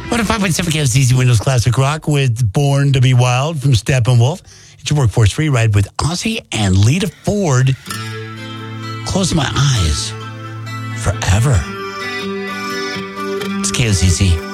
105.7 KFCC Windows Classic Rock with Born to be Wild from Steppenwolf. It's your Workforce Free Ride with Ozzy and Lita Ford. Close my eyes forever. It's KFCC.